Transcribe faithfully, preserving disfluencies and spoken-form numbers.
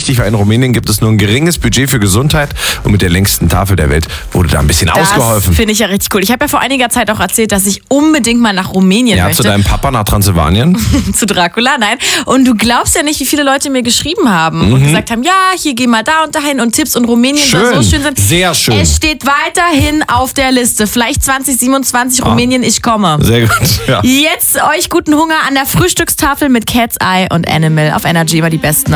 wichtig, weil in Rumänien gibt es nur ein geringes Budget für Gesundheit und mit der längsten Tafel der Welt wurde da ein bisschen das ausgeholfen. Finde ich ja richtig cool. Ich habe ja vor einiger Zeit auch erzählt, dass ich unbedingt mal nach Rumänien Ja, möchte. zu deinem Papa nach Transsilvanien? Zu Dracula, nein. Und du glaubst ja nicht, wie viele Leute mir geschrieben haben mhm. und gesagt haben, ja, hier geh mal da und dahin und Tipps und Rumänien schön. soll so schön sein. Sehr schön. Es steht weiterhin auf der Liste. Vielleicht zwanzig siebenundzwanzig ah. Rumänien, ich komme. Sehr gut, ja. Jetzt euch guten Hunger an der Frühstückstafel mit Cat's Eye und Animal auf Energy, immer die besten.